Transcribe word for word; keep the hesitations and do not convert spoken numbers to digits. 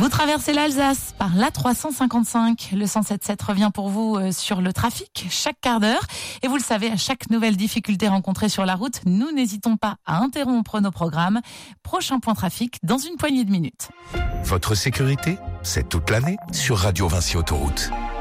Vous traversez l'Alsace par l'A trois cent cinquante-cinq. Le cent sept sept revient pour vous sur le trafic chaque quart d'heure. Et vous le savez, à chaque nouvelle difficulté rencontrée sur la route, nous n'hésitons pas à interrompre nos programmes. Prochain point trafic dans une poignée de minutes. Votre sécurité, c'est toute l'année sur Radio Vinci Autoroute.